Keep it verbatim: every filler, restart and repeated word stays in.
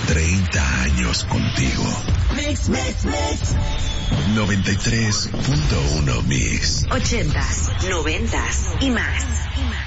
treinta años contigo. Mix, mix, mix. noventa y tres punto uno Mix. Ochentas, noventas y más. Y más.